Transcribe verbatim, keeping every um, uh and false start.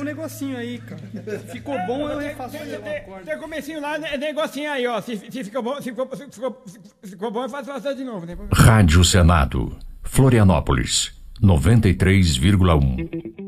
negocinho aí, cara. Ficou bom, eu refaço aí o acorde. Tem comecinho lá, é negocinho aí, ó. Se, se ficou bom, se ficou, se ficou, se ficou bom, eu faço fazer de novo. Né? Rádio Senado, Florianópolis, noventa e três vírgula um.